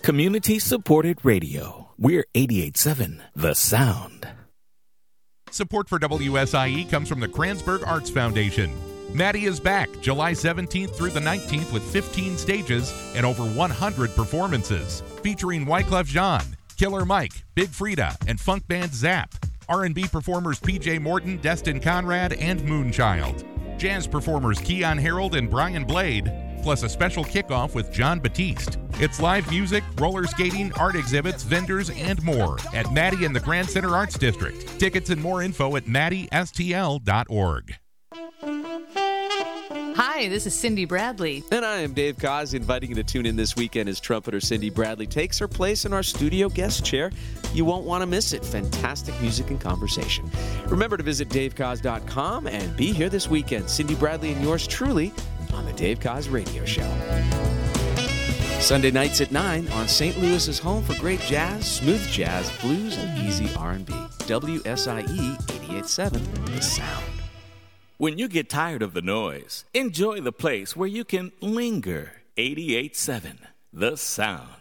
Community-supported radio. We're 88.7 The Sound. Support for WSIE comes from the Kranzberg Arts Foundation. Maddie is back July 17th through the 19th with 15 stages and over 100 performances, featuring Wyclef Jean, Killer Mike, Big Frida, and funk band Zap, R&B performers PJ Morton, Destin Conrad, and Moonchild, jazz performers Keon Harold and Brian Blade, plus a special kickoff with John Batiste. It's live music, roller skating, art exhibits, vendors, and more at Maddie in the Grand Center Arts District. Tickets and more info at maddiestl.org. Hi, this is Cindy Bradley. And I am Dave Koz, inviting you to tune in this weekend as trumpeter Cindy Bradley takes her place in our studio guest chair. You won't want to miss it. Fantastic music and conversation. Remember to visit davekoz.com and be here this weekend. Cindy Bradley and yours truly on the Dave Koz Radio Show. Sunday nights at 9 on St. Louis's home for great jazz, smooth jazz, blues, and easy R&B. WSIE 88.7 The Sound. When you get tired of the noise, enjoy the place where you can linger. 88.7 The Sound.